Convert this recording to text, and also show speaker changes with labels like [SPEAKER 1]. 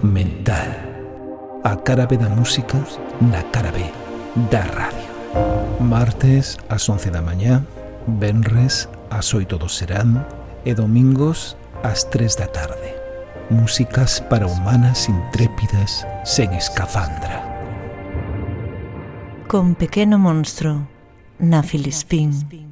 [SPEAKER 1] mental. A cara B da música na cara B da radio. Martes ás 11 da mañá, venres ás 8 do serán e domingos ás 3 da tarde. Músicas para humanas intrépidas sen escafandra.
[SPEAKER 2] Con Pequeno Monstro, na Filispín.